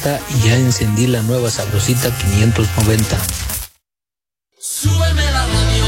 Sabrosita y ya encendí la nueva Sabrosita 590. Súbeme la radio.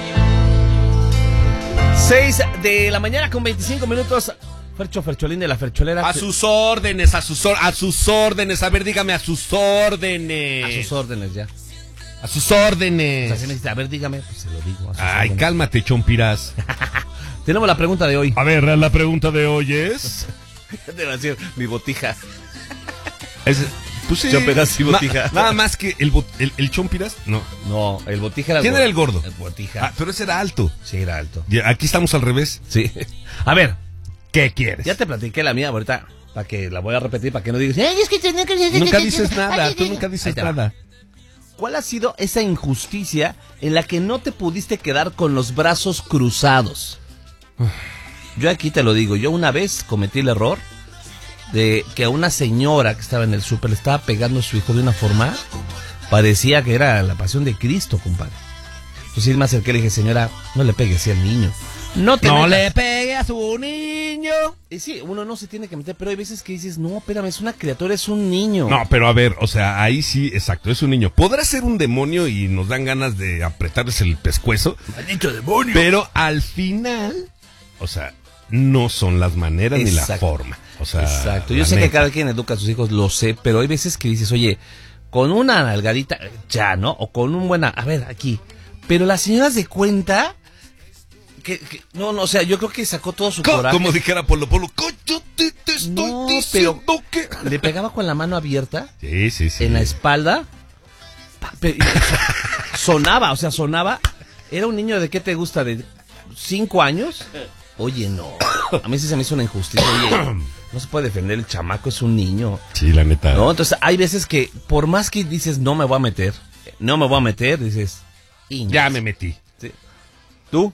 6 de la mañana con 25 minutos. Fercholín de la Fercholera. A sus órdenes. A ver, dígame, a sus órdenes. A sus órdenes, ya. A sus órdenes. O sea, si me dice, a ver, dígame, pues se lo digo. Ay, cálmate, chompiras. Tenemos la pregunta de hoy. A ver, la pregunta de hoy es... Debe decir, mi botija. Pues sí. Chompiras y botija. Nada más que el chompiras, no. No, el botija era el ¿Quién era el gordo? El botija. Pero ese era alto. Sí, era alto. Y aquí estamos al revés. Sí. A ver, ¿qué quieres? ya te platiqué la mía ahorita, para que la voy a repetir, para que no digas, es que Nunca dices nada, tú nunca dices nada. ¿Cuál ha sido esa injusticia en la que no te pudiste quedar con los brazos cruzados? Yo aquí te lo digo, yo una vez cometí el error de que a una señora que estaba en el súper le estaba pegando a su hijo de una forma, parecía que era la pasión de Cristo, compadre. Entonces me acerqué y le dije, señora, no le pegue así al niño. No le pegue a su niño. Y sí, uno no se tiene que meter, pero hay veces que dices, no, espérame, es una criatura, es un niño. No, pero a ver, o sea, ahí sí, exacto, es un niño. Podrá ser un demonio y nos dan ganas de apretarles el pescuezo. ¡Maldito demonio! Pero al final, o sea, no son las maneras ni la forma. O sea, exacto. Yo sé que cada quien educa a sus hijos, lo sé, pero hay veces que dices, oye, con una nalgadita, ya, ¿no? O con un buena, a ver, aquí. Pero la señora se cuenta que no, o sea, yo creo que sacó todo su coraje. Como dijera Polo, yo te estoy diciendo que... Le pegaba con la mano abierta. Sí. En la espalda. Sonaba. Era un niño de, ¿qué te gusta? ¿De 5 años? Oye, no. A mí sí se me hizo una injusticia. Oye, no se puede defender, el chamaco es un niño. Sí, la neta. No, entonces hay veces que por más que dices, no me voy a meter, dices... Ya me metí. Sí. ¿Tú?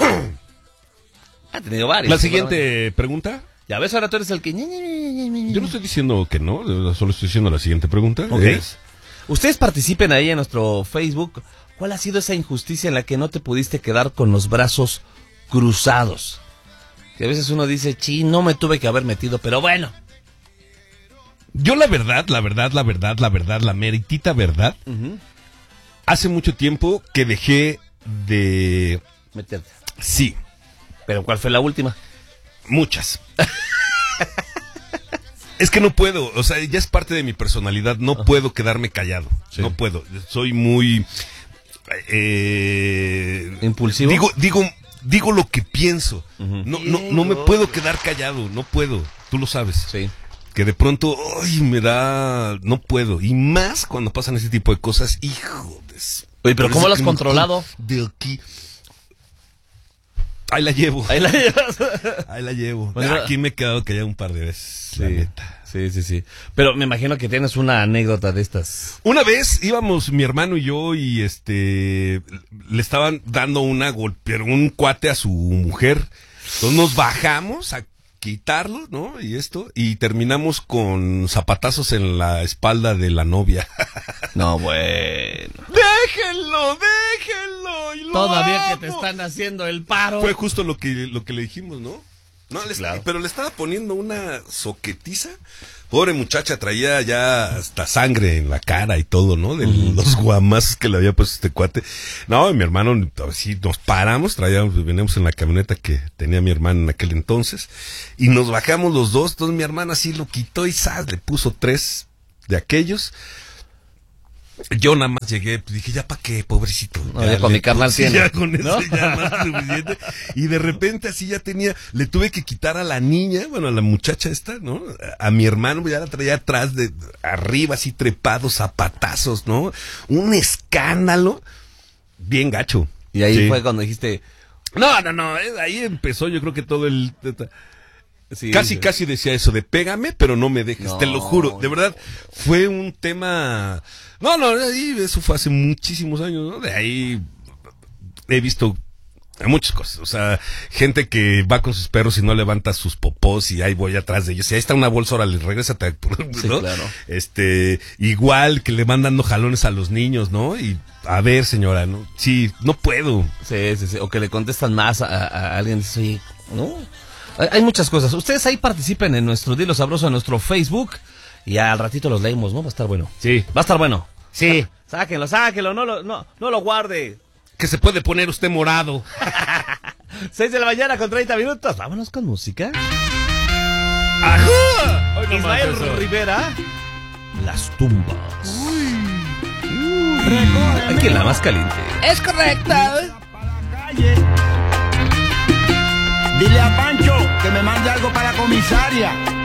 Ha tenido varios. La siguiente pregunta. Ya ves, ahora tú eres el que... Yo no estoy diciendo que no, solo estoy diciendo la siguiente pregunta. Okay. Ustedes participen ahí en nuestro Facebook. ¿Cuál ha sido esa injusticia en la que no te pudiste quedar con los brazos cruzados? Que a veces uno dice, no me tuve que haber metido, pero bueno. Yo la meritita verdad, hace mucho tiempo que dejé de... Meterte. Sí. ¿Pero cuál fue la última? Muchas. Es que no puedo, o sea, ya es parte de mi personalidad, no puedo quedarme callado, sí. No puedo, soy muy... ¿impulsivo? Digo lo que pienso, no me puedo quedar callado, no puedo, tú lo sabes. Sí. Que de pronto, no puedo, y más cuando pasan ese tipo de cosas, hijo de... Oye, pero ¿cómo lo has controlado? De aquí... Ahí la llevo. Bueno, aquí me he quedado callado un par de veces, sí, la neta. Sí. Pero me imagino que tienes una anécdota de estas. Una vez íbamos mi hermano y yo y le estaban dando un cuate a su mujer. Entonces nos bajamos a quitarlo, ¿no? Y terminamos con zapatazos en la espalda de la novia. No, bueno. Déjenlo. Todavía que te están haciendo el paro. Fue justo lo que le dijimos, ¿no? No, claro. Pero le estaba poniendo una soquetiza. Pobre muchacha, traía ya hasta sangre en la cara y todo, ¿no? De los guamazos que le había puesto este cuate. No, mi hermano, sí, nos paramos, veníamos en la camioneta que tenía mi hermano en aquel entonces, y nos bajamos los dos. Entonces mi hermana así lo quitó y ¡zas! Le puso 3 de aquellos. Yo nada más llegué, pues dije, ¿ya para qué, pobrecito? No, ya con mi carnal tiene. Ya con eso, ya más suficiente. Y de repente así le tuve que quitar a la niña, bueno, a la muchacha esta, ¿no? A mi hermano, ya la traía atrás, arriba, así trepado, zapatazos, ¿no? Un escándalo bien gacho. Y ahí fue cuando dijiste... No, ahí empezó yo creo que todo el... Sí, casi decía eso de pégame, pero no me dejes, te lo juro. De verdad, fue un tema... eso fue hace muchísimos años, ¿no? De ahí he visto muchas cosas. O sea, gente que va con sus perros y no levanta sus popós y ahí voy atrás de ellos. Y ahí está una bolsa, órale, regrésate, ¿no? Sí, claro. Igual que le van dando jalones a los niños, ¿no? Y a ver, señora, ¿no? Sí, no puedo. Sí. O que le contestan más a alguien, dice, oye, ¿no? Hay muchas cosas. Ustedes ahí participen en nuestro Dilo Sabroso, en nuestro Facebook. y al ratito los leemos, ¿no? Va a estar bueno. Sí. Va a estar bueno. Sí. Sáquenlo, no lo guarde. Que se puede poner usted morado. 6 de la mañana con 30 minutos. Vámonos con música. ¡Ajá! Hoy no Ismael más eso. Rivera. Las tumbas. Aquí en la más caliente. Es correcta. Dile a Pancho que me mande algo para la comisaria.